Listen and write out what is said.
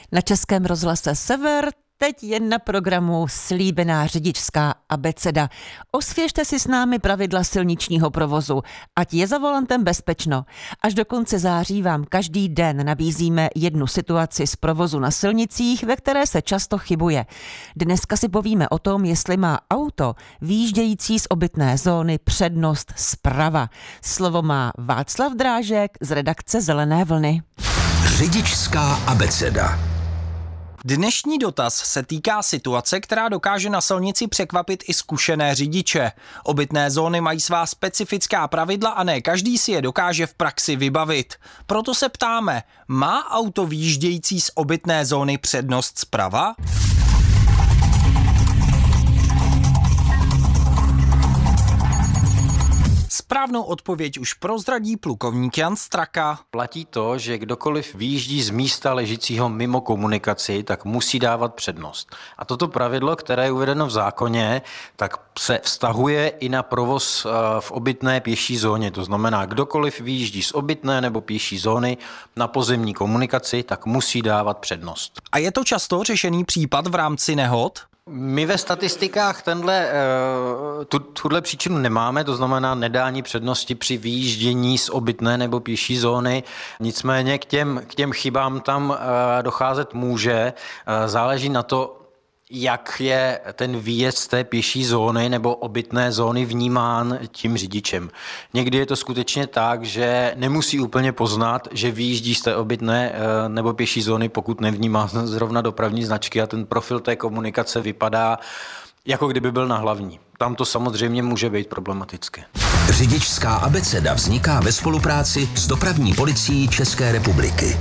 Na Českém rozhlase Sever teď jen na programu slíbená řidičská abeceda. Osvěžte si s námi pravidla silničního provozu, ať je za volantem bezpečno. Až do konce září vám každý den nabízíme jednu situaci z provozu na silnicích, ve které se často chybuje. Dneska si povíme o tom, jestli má auto výjíždějící z obytné zóny přednost zprava. Slovo má Václav Drážek z redakce Zelené vlny. Řidičská abeceda. Dnešní dotaz se týká situace, která dokáže na silnici překvapit i zkušené řidiče. Obytné zóny mají svá specifická pravidla a ne každý si je dokáže v praxi vybavit. Proto se ptáme, má auto výjíždějící z obytné zóny přednost zprava? Správnou odpověď už prozradí plukovník Jan Straka. Platí to, že kdokoliv vyjíždí z místa ležícího mimo komunikaci, tak musí dávat přednost. A toto pravidlo, které je uvedeno v zákoně, tak se vztahuje i na provoz v obytné pěší zóně. To znamená, kdokoliv vyjíždí z obytné nebo pěší zóny na pozemní komunikaci, tak musí dávat přednost. A je to často řešený případ v rámci nehod? My ve statistikách tuhle příčinu nemáme, to znamená nedání přednosti při vyjíždění z obytné nebo pěší zóny. Nicméně k těm chybám tam docházet může. Záleží na to, jak je ten výjezd z té pěší zóny nebo obytné zóny vnímán tím řidičem. Někdy je to skutečně tak, že nemusí úplně poznat, že vyjíždí z té obytné nebo pěší zóny, pokud nevnímá zrovna dopravní značky a ten profil té komunikace vypadá, jako kdyby byl na hlavní. Tam to samozřejmě může být problematické. Řidičská abeceda vzniká ve spolupráci s Dopravní policií České republiky.